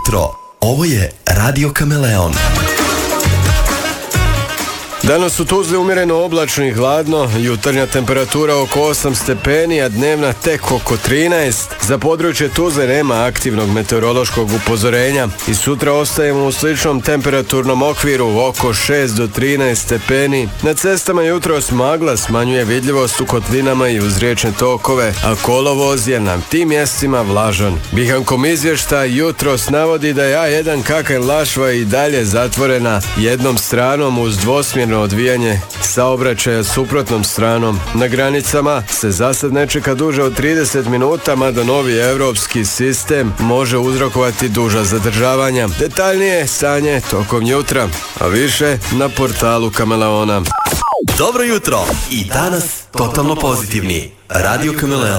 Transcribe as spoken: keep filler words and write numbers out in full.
jutro, ovo je Radio Kameleon. Danas u Tuzli umjereno oblačno i hladno, jutarnja temperatura oko osam stepeni, a dnevna tek oko trinaest. Za područje Tuzle nema aktivnog meteorološkog upozorenja i sutra ostajemo u sličnom temperaturnom okviru oko šest do trinaest stepeni. Na cestama jutros magla smanjuje vidljivost u kotlinama i uz riječne tokove, a kolovoz je na tim mjestima vlažan. Bihankom izvještaj jutros navodi da je A jedan Kakan Lašva i dalje zatvorena jednom stranom uz dvosmjerno odvijanje saobraćaja suprotnom stranom. Na granicama se zasad ne čeka duže od trideset minuta, mada novi evropski sistem može uzrokovati duža zadržavanja. Detaljnije stanje tokom jutra, a više na portalu Kameleona. Dobro jutro i danas totalno pozitivni. Radio Kameleon.